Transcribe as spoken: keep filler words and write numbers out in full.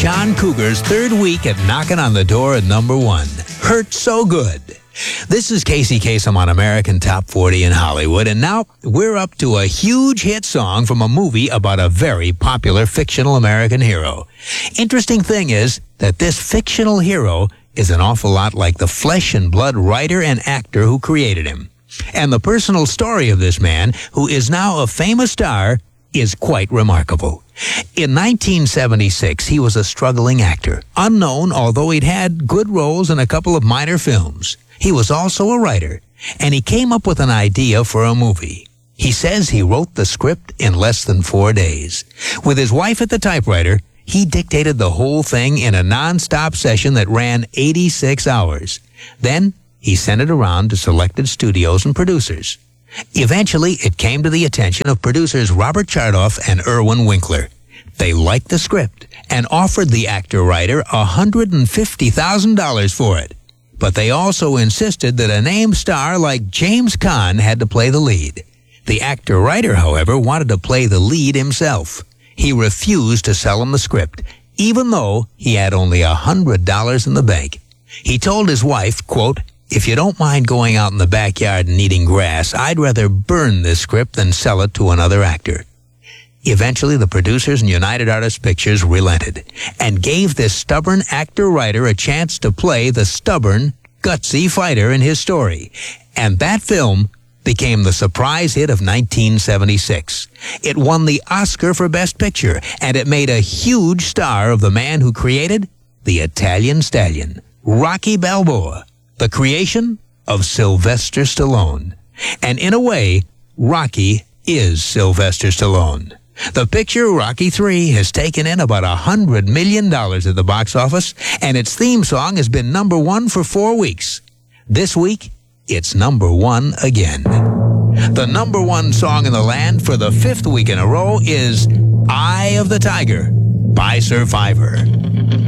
John Cougar's third week at knocking on the door at number one. Hurt So Good. This is Casey Kasem on American Top forty in Hollywood, and now we're up to a huge hit song from a movie about a very popular fictional American hero. Interesting thing is that this fictional hero is an awful lot like the flesh and blood writer and actor who created him. And the personal story of this man, who is now a famous star, is quite remarkable. In nineteen seventy-six, he was a struggling actor, unknown, although he'd had good roles in a couple of minor films. He was also a writer, and he came up with an idea for a movie. He says he wrote the script in less than four days. With his wife at the typewriter, he dictated the whole thing in a non-stop session that ran eighty-six hours. Then he sent it around to selected studios and producers. Eventually, it came to the attention of producers Robert Chardoff and Irwin Winkler. They liked the script and offered the actor-writer one hundred fifty thousand dollars for it. But they also insisted that a named star like James Caan had to play the lead. The actor-writer, however, wanted to play the lead himself. He refused to sell him the script, even though he had only one hundred dollars in the bank. He told his wife, quote, "If you don't mind going out in the backyard and eating grass, I'd rather burn this script than sell it to another actor." Eventually, the producers in United Artists Pictures relented and gave this stubborn actor-writer a chance to play the stubborn, gutsy fighter in his story. And that film became the surprise hit of nineteen seventy-six. It won the Oscar for Best Picture, and it made a huge star of the man who created the Italian Stallion, Rocky Balboa, the creation of Sylvester Stallone. And in a way, Rocky is Sylvester Stallone. The picture, Rocky three, has taken in about one hundred million dollars at the box office, and its theme song has been number one for four weeks. This week, it's number one again. The number one song in the land for the fifth week in a row is Eye of the Tiger by Survivor.